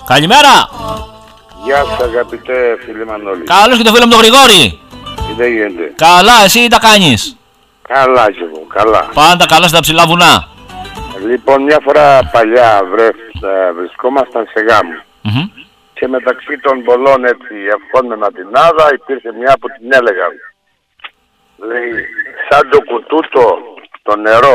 Καλημέρα. Γεια σας αγαπητέ φίλε Μανώλη. Καλώς και το φίλο μου τον Γρηγόρη. Τι δεν γίνεται? Καλά, εσύ τι τα κάνεις? Καλά κι εγώ, καλά. Πάντα καλά στα ψηλά βουνά. Λοιπόν, μια φορά παλιά βρισκόμασταν σε γάμο. Και μεταξύ των πολλών έτσι ευχών με την άδα υπήρχε μια που την έλεγαν. Λέει, σαν το κουτούτο το νερό.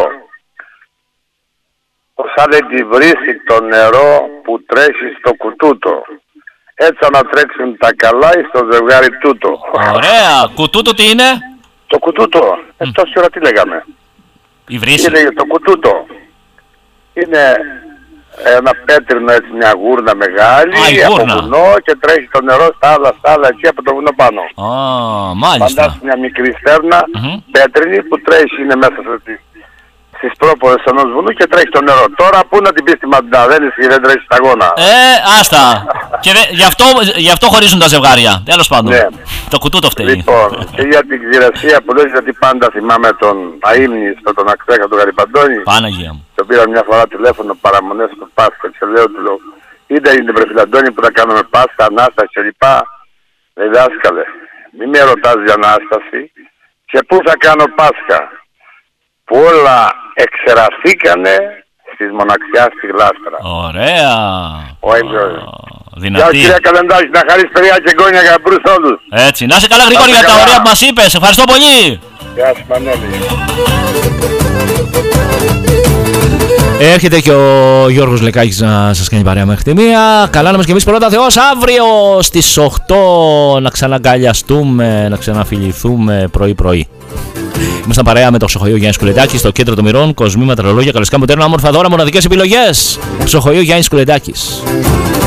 Σαν δεν τη βρίσει το νερό που τρέχει στο κουτούτο. Έτσι να τρέξουν τα καλά στο ζευγάρι τούτο. Ωραία. Κουτούτο τι είναι? Το κουτούτο. Τόση ώρα τι λέγαμε? Η βρύση. Τι λέγε το κουτούτο? Είναι ένα πέτρινο έτσι, μια γούρνα μεγάλη από βουνό και τρέχει το νερό στα άλλα εκεί από το βουνό πάνω. Μάλιστα. Φαντάσου μια μικρή στέρνα πέτρινη που τρέχει, είναι μέσα στις πρόπορες ενός βουνού και τρέχει το νερό. Τώρα πού να την πεις τη μαντινά, δεν τρέχει σταγόνα. Άστα. Και γι' αυτό χωρίζουν τα ζευγάρια. Τέλος πάντων. Ναι. Το κουτούτο φταίει. Λοιπόν, και για την ξηρασία που λες, γιατί πάντα θυμάμαι τον Αΐμνηστο, τον Αξέχα του Γαρυπαντώνη. Παναγία μου. Το πήρα μια φορά τηλέφωνο παραμονές στο Πάσχα και λέω του λέω, είδα είναι την Πρεφυλαντώνη που θα κάνουμε Πάσχα, Ανάσταση κλπ. Λέει, δάσκαλε, μη με ρωτάς για Ανάσταση και πού θα κάνω Πάσχα, που όλα εξεραθήκανε στις μοναξιά στη Γλάστρα. Ωραία. Γεια κυρία Καλεντάκη, να χαρείς παιδιά και γόνια γαμπρούς όλους. Έτσι, να είσαι καλά Γρηγόρη για τα ωραία που μας είπες. Ευχαριστώ πολύ. Γεια σου Μανώλη. Έρχεται και ο Γιώργος Λεκάκης να σας κάνει παρέα μέχρι τη μία. Καλά να μας και εμείς πρώτα Θεός αύριο στις 8 να ξαναγκαλιαστούμε, να ξαναφιληθούμε πρωί-πρωί. Ήμασταν παρέα με το ψυχοϊό Γιάννη Κουλεντάκη στο κέντρο των μοιρών, κοσμήματα, ρολόγια, καλοσκά μοντέρνα, όμορφα δώρα, μοναδικές επιλογές. Ψυχοϊό Γιάννη Κουλεντάκης.